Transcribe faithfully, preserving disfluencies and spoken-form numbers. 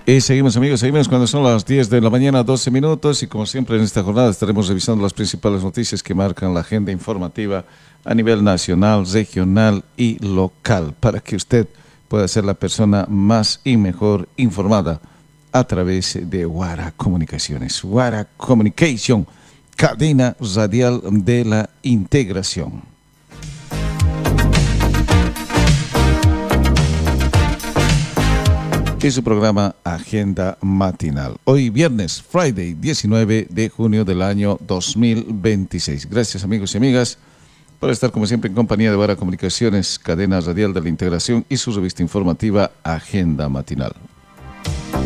Y seguimos, amigos, seguimos cuando son las diez de la mañana, doce minutos, y como siempre en esta jornada estaremos revisando las principales noticias que marcan la agenda informativa a nivel nacional, regional y local, para que usted pueda ser la persona más y mejor informada a través de Guara Comunicaciones. Guara Communication, cadena radial de la integración. Y su programa Agenda Matinal. Hoy viernes, Friday, diecinueve de junio del año dos mil veintiséis. Gracias, amigos y amigas, por estar como siempre en compañía de Guara Comunicaciones, cadena radial de la integración, y su revista informativa Agenda Matinal.